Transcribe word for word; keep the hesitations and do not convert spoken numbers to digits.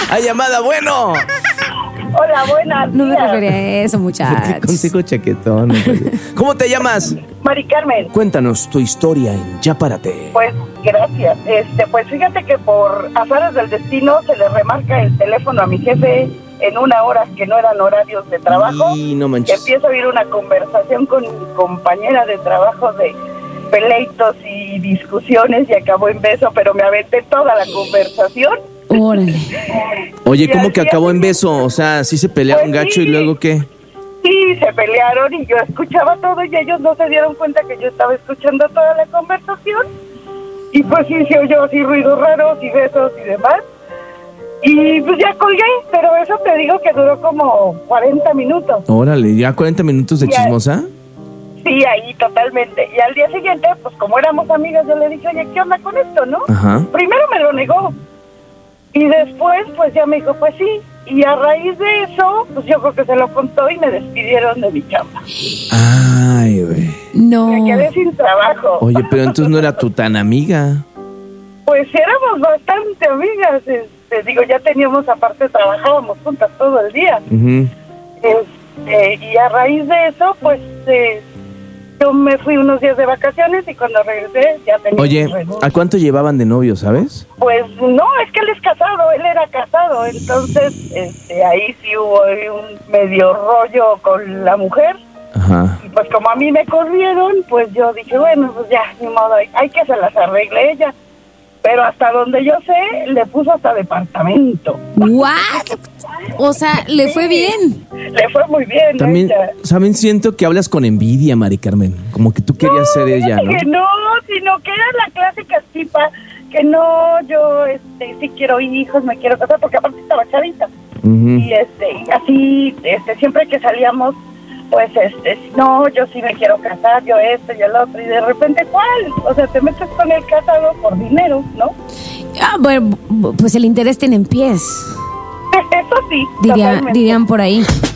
¡Hay llamada, bueno! Hola, buenas No me días. refería a eso, muchachos. ¿Qué consejo chaquetón? ¿Cómo te llamas? Mari Carmen. Cuéntanos tu historia en Ya Párate. Pues gracias. Este, pues fíjate que por azares del destino se le remarca el teléfono a mi jefe en una hora que no eran horarios de trabajo. Y no Que manches. empiezo a oír una conversación con mi compañera de trabajo de peleitos y discusiones y acabó en beso, pero me aventé toda la conversación. Órale. Oye, Y ¿cómo al que día acabó en siguiente- beso? O sea, ¿sí se pelearon Pues gacho sí. y luego qué? Sí, se pelearon y yo escuchaba todo y ellos no se dieron cuenta que yo estaba escuchando toda la conversación. Y pues sí, se oyó así ruidos raros y besos y demás. Y pues ya colgué, pero eso te digo que duró como cuarenta minutos. Órale, ¿ya cuarenta minutos de Ya. chismosa? Sí, ahí totalmente. Y al día siguiente, pues como éramos amigas, yo le dije, oye, ¿qué onda con esto, no? Ajá. Primero me lo negó. Y después, pues ya me dijo, pues sí. Y a raíz de eso, pues yo creo que se lo contó y me despidieron de mi chamba. Ay, güey. No. Me quedé sin trabajo. Oye, pero entonces no era tu tan amiga. Pues éramos bastante amigas. Este, digo, ya teníamos, aparte, trabajábamos juntas todo el día. Ujú. Este, y a raíz de eso, pues eh, yo me fui unos días de vacaciones y cuando regresé ya tenía Oye, un renuncio. ¿a cuánto llevaban de novio, sabes? Pues no, es que él es casado, él era casado, entonces este, ahí sí hubo ahí un medio rollo con la mujer. Ajá. Y pues como a mí me corrieron, pues yo dije, bueno, pues ya, ni modo, hay, hay que se las arregle ella. Pero hasta donde yo sé, le puso hasta departamento. ¿What? O sea, le fue bien. Le fue muy bien. También, ella. ¿saben? Siento que hablas con envidia, Mari Carmen. Como que tú querías ser ella, fíjate ¿no? que no, sino que era la clásica tipa que no, yo este, sí quiero hijos, me quiero casar, porque aparte estaba chavita. Ujú. Y este, y así, este, siempre que salíamos, pues, este, no, yo sí me quiero casar, yo esto y el otro, y de repente, ¿cuál? O sea, te metes con el casado por dinero, ¿no? Ah, bueno, pues el interés tiene en pies, Eso sí, diría, totalmente. dirían por ahí.